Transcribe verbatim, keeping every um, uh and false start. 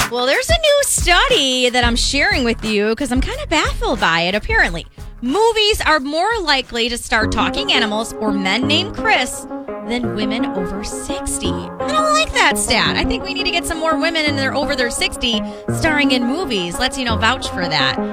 Well, there's a new study that I'm sharing with you because I'm kind of baffled by it. Apparently, movies are more likely to star talking animals or men named Chris than women over sixty. I don't like that stat. I think we need to get some more women in there over their sixty starring in movies. Let's, you know, vouch for that.